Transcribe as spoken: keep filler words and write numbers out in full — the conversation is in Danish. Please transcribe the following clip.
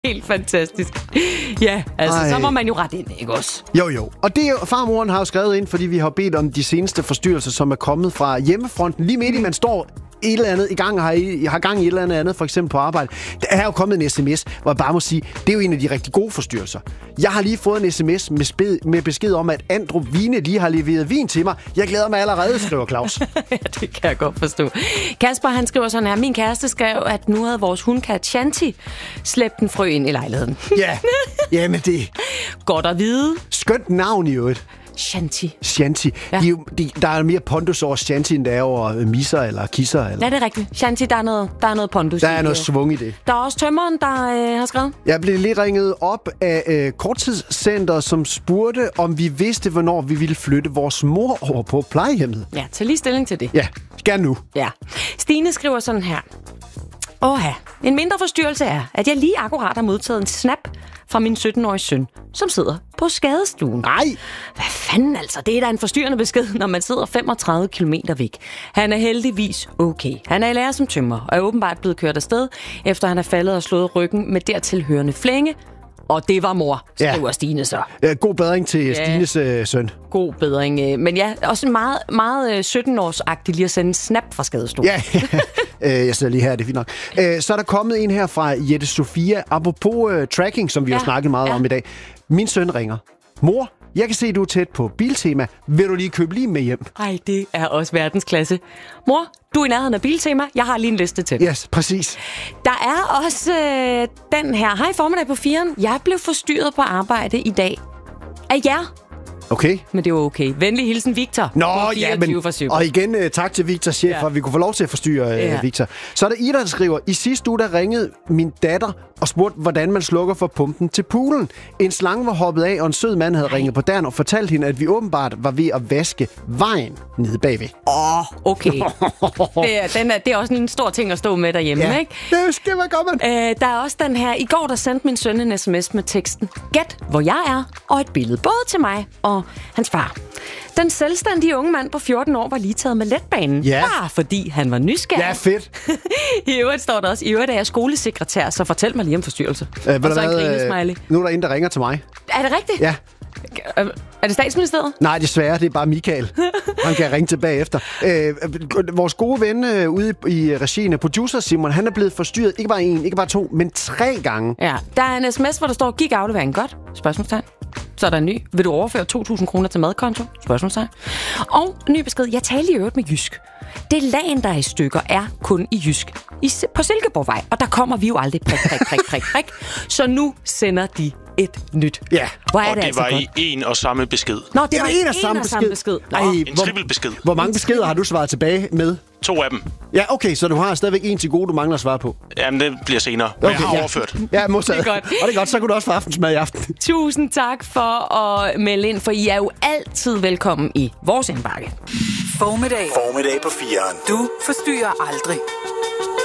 Helt fantastisk. Ja, altså, Ej. så må man jo rette ind, ikke også? Jo, jo. Og det er jo, farmoren har jo skrevet ind, fordi vi har bedt om de seneste forstyrrelser, som er kommet fra hjemmefronten. Lige midt i, man står et eller andet i gang, har, I, har gang i et eller andet andet, for eksempel på arbejde. Der er jo kommet en sms, hvor jeg bare må sige, det er jo en af de rigtig gode forstyrrelser. Jeg har lige fået en sms med, sped, med besked om, at Andrup Vine lige har leveret vin til mig. Jeg glæder mig allerede, skriver Claus. Ja, det kan jeg godt forstå. Kasper, han skriver sådan her. Min kæreste skrev, at nu havde vores hundkat Shanti slæbt en frø ind i lejligheden. Ja, jamen det... Godt at vide. Skønt navn i øvrigt. Shanti. Shanti. Ja. De, de, der er mere pondus over Shanti, end der er over misser eller kisser. Eller. Ja, det er rigtigt. Shanti, der er noget, der er noget pondus. Der er noget svung i det. Der er også tømmeren, der øh, har skrevet. Jeg blev lidt ringet op af øh, Korttidscenter, som spurgte, om vi vidste, hvornår vi ville flytte vores mor over på plejehjemmet. Ja, tag lige stilling til det. Ja, gerne nu. Ja. Stine skriver sådan her. Åha, en mindre forstyrrelse er, at jeg lige akkurat har modtaget en snap fra min sytten-årige søn, som sidder på skadestuen. Nej! Hvad fanden altså? Det er da en forstyrrende besked, når man sidder femogtredive kilometer væk. Han er heldigvis okay. Han er i lære som tømrer, og er åbenbart blevet kørt afsted, efter han er faldet og slået ryggen med dertilhørende flænge. Og det var mor, skriver ja. Stine så. Ja, god bedring til ja. Stines øh, søn. God bedring. Men ja, også meget, meget sytten-års-agtigt lige at sende en snap fra skadestuen. Ja, jeg sidder lige her, det er fint nok. Så er der kommet en her fra Jette Sofia. Apropos uh, tracking, som vi ja. har snakket meget ja. om i dag. Min søn ringer. Mor, jeg kan se, du er tæt på Biltema. Vil du lige købe lim med hjem? Ej, det er også verdensklasse. Mor, du er i nærheden af Biltema. Jeg har lige en liste til. Yes, præcis. Der er også øh, den her. Hej, formiddag på firen. Jeg blev forstyrret på arbejde i dag. Af jer. Okay. Men det var okay. Venlig hilsen, Victor. Nå, ja, men... Og igen, uh, tak til Victor, chef, ja. for at vi kunne få lov til at forstyrre uh, ja. Victor. Så er der Ida, der skriver, i sidste uge, der ringede min datter og spurgte, hvordan man slukker for pumpen til poolen. En slange var hoppet af, og en sød mand havde Ej. ringet på døren og fortalt hende, at vi åbenbart var ved at vaske vejen nede bagved. Åh, oh, okay. det, er, den er, det er også en stor ting at stå med derhjemme, ja. ikke? Det skal man godt, man. Øh, der er også den her. I går, der sendte min søn en sms med teksten, gæt, hvor jeg er, og et billede både til mig og hans far. Den selvstændige unge mand på fjorten år var lige taget med letbanen. Ja. Bare fordi han var nysgerrig. Ja, fedt. I øvrigt står der også, i øvrigt er jeg skolesekretær, så fortæl mig lige om forstyrrelse. Øh, og så en grinesmiley. Nu er der en, der ringer til mig. Er det rigtigt? Ja. Er det statsministeriet? Nej, desværre. Det er bare Michael. Han kan ringe tilbage efter. Øh, vores gode ven øh, ude i regien af producer Simon, han er blevet forstyrret ikke bare en, ikke bare to, men tre gange. Ja, der er en sms, hvor der står, gik afleveringen godt? Spørgsmålstegn. Så er der en ny. Vil du overføre to tusind kroner til madkonto? Spørgsmålstegn. Og en ny besked. Jeg taler i øvrigt med Jysk. Det lagen, der er i stykker, er kun i Jysk. I, på Silkeborgvej. Og der kommer vi jo aldrig prik, prik, prik, prik, prik. Så nu sender de et nyt. Ja. Hvor er og det, det altså var godt? i en og samme besked. Nå, det, det var en og samme besked. besked. Ej, en hvor, trippelbesked. Hvor mange beskeder har du svaret tilbage med? To af dem. Ja, okay, så du har stadigvæk en til gode, du mangler at svare på. Jamen, det bliver senere. Men okay, jeg har ja. overført. Ja, modtaget. Det er godt. Og det er godt, så kunne du også få aftensmad i aften. Tusind tak for at melde ind, for I er jo altid velkommen i vores indbakke. Formiddag. Formiddag på firen. Du forstyrrer aldrig.